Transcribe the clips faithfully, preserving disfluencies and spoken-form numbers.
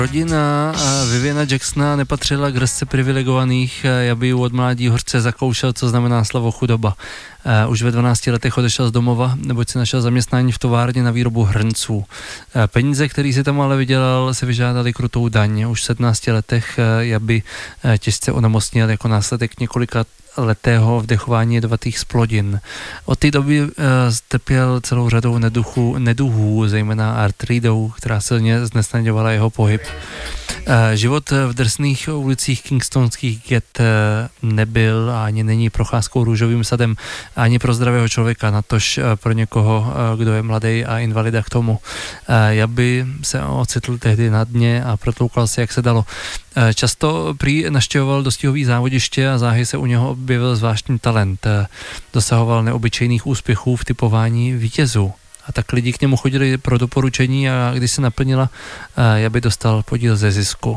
Rodina Viviana Jacksona nepatřila k řadce privilegovaných, Jabiju od mládí hořce zakoušel, co znamená slovo chudoba. Už ve dvanácti letech odešel z domova, neboť si našel zaměstnání v továrně na výrobu hrnců. Peníze, který si tam ale vydělal, se vyžádali krutou daň. Už v sedmnácti letech Jabi těžce onemocněl jako následek několika letého vdechování jedovatých splodin. Od té doby uh, strpěl celou řadou neduchů, neduhů, zejména artridou, která silně znesnadňovala jeho pohyb. Uh, život v drsných ulicích kingstonských get uh, nebyl a ani není procházkou růžovým sadem ani pro zdravého člověka, natož uh, pro někoho, uh, kdo je mladý a invalida k tomu. Uh, Jabi se ocitl tehdy na dně a protloukal se, jak se dalo. Uh, často prý naštěvoval dostihový závodiště a záhy se u něho objevil zvláštní talent. Uh, dosahoval neobyčejných úspěchů v typování vítězů. A tak lidi k němu chodili pro doporučení a když se naplnila, Jabi dostal podíl ze zisku.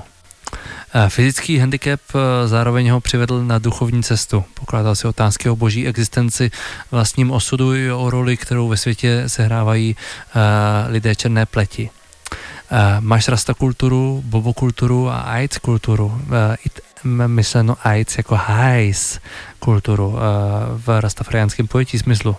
Fyzický handicap zároveň ho přivedl na duchovní cestu. Pokládal si otázky o boží existenci, vlastním osudu i o roli, kterou ve světě sehrávají lidé černé pleti. Máš rasta kulturu, bobokulturu a AIDS kulturu. Myšleno AIDS jako hajs kulturu v rastafariánském pojetí smyslu.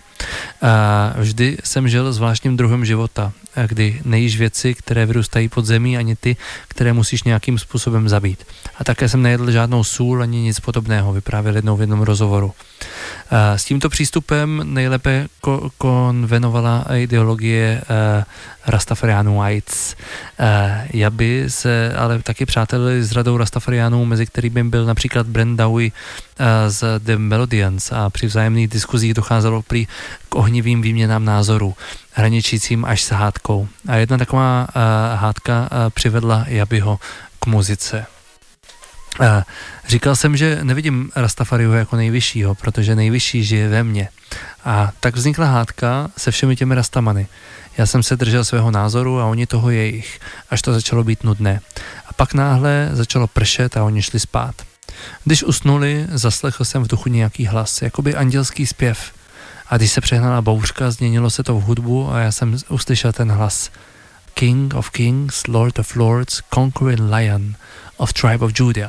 Vždy jsem žil zvláštním druhem života, kdy nejíš věci, které vyrůstají pod zemí, ani ty, které musíš nějakým způsobem zabít. A také jsem nejedl žádnou sůl ani nic podobného, vyprávěl jednou v jednom rozhovoru. S tímto přístupem nejlépe ko- konvenovala ideologie uh, Rastafariánů AIDS. Uh, Jabi se ale taky přátelili s radou Rastafariánů, mezi kterými byl například Brent Dowey uh, z The Melodians a při vzájemných diskuzích docházelo prý k ohnivým výměnám názorů, hraničícím až s hádkou. A jedna taková uh, hádka uh, přivedla Jabiho k muzice. Uh, říkal jsem, že nevidím Rastafariho jako nejvyššího, protože nejvyšší žije ve mně. A tak vznikla hádka se všemi těmi rastamany. Já jsem se držel svého názoru a oni toho jejich, až to začalo být nudné. A pak náhle začalo pršet a oni šli spát. Když usnuli, zaslechl jsem v duchu nějaký hlas, jakoby andělský zpěv. A když se přehnala bouřka, změnilo se to v hudbu a já jsem uslyšel ten hlas. King of kings, Lord of lords, conquering lion of tribe of Judah.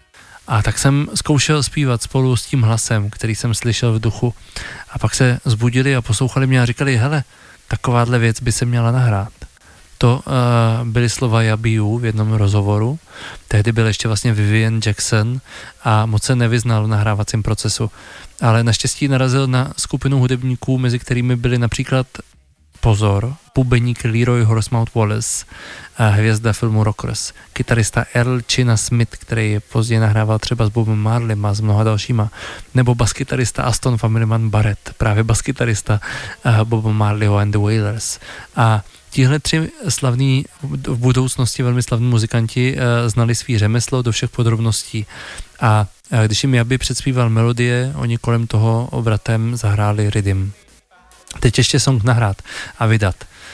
A tak jsem zkoušel zpívat spolu s tím hlasem, který jsem slyšel v duchu. A pak se zbudili a poslouchali mě a říkali, hele, takováhle věc by se měla nahrát. To uh, byly slova Jabiju v jednom rozhovoru. Tehdy byl ještě vlastně Vivian Jackson a moc se nevyznal v nahrávacím procesu. Ale naštěstí narazil na skupinu hudebníků, mezi kterými byli například pozor, bubeník Leroy Horsemouth Wallace, hvězda filmu Rockers, kytarista Earl China Smith, který později nahrával třeba s Bobem Marleym a s mnoha dalšíma, nebo baskytarista Aston Familyman Barrett, právě baskytarista Boba Marleyho and the Wailers. A tihle tři slavní, v budoucnosti velmi slavní muzikanti znali svý řemeslo do všech podrobností. A když jim Jabi předspíval melodie, oni kolem toho obratem zahráli rhythm. Teď ještě song nahrát a vydat.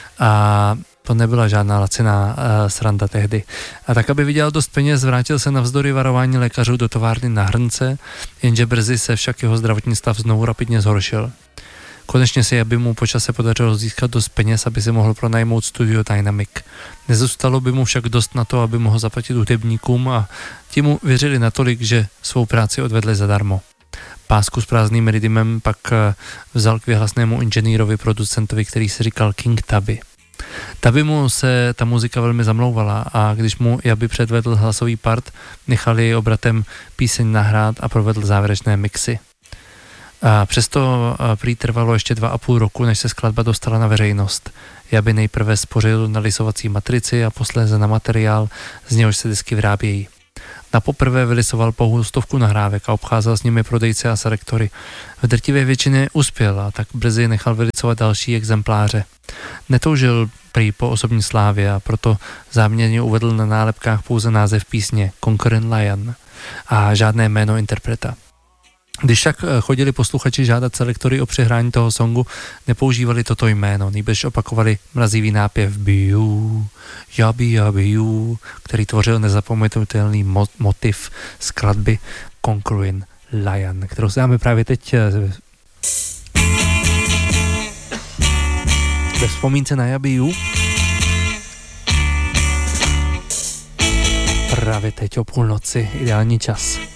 A to nebyla žádná laciná uh, sranda tehdy. A tak, aby vydělal dost peněz, vrátil se navzdory varování lékařů do továrny na hrnce, jenže brzy se však jeho zdravotní stav znovu rapidně zhoršil. Konečně si, aby mu po čase podařilo získat dost peněz, aby si mohl pronajmout studio Dynamic. Nezůstalo by mu však dost na to, aby mohl zaplatit hudebníkům a ti mu věřili natolik, že svou práci odvedli zadarmo. Pásku s prázdným rhythmem pak vzal k věhlasnému inženýrovi, producentovi, který se říkal King Tubby. Tubby mu se ta muzika velmi zamlouvala a když mu Jabi předvedl hlasový part, nechali obratem píseň nahrát a provedl závěrečné mixy. A přesto prý trvalo ještě dva a půl roku, než se skladba dostala na veřejnost. Jabi nejprve spořil na lisovací matrici a posléze na materiál, z něhož se disky vyrábějí. Na poprvé vylisoval pouhou stovku nahrávek a obcházel s nimi prodejce a selektory. V drtivé většině uspěl a tak brzy nechal vylisovat další exempláře. Netoužil prý po osobní slávě a proto záměrně uvedl na nálepkách pouze název písně Conquering Lion a žádné jméno interpreta. Když však chodili posluchači žádat selektory o přehrání toho songu, nepoužívali toto jméno, nýbrž opakovali mrazivý nápěv Biu, Jabi, Jabiu, který tvořil nezapomenutelný mo- motiv skladby Conquering Lion, kterou si dáme právě teď ve vzpomínce na Jabiu. právě teď o půlnoci ideální čas.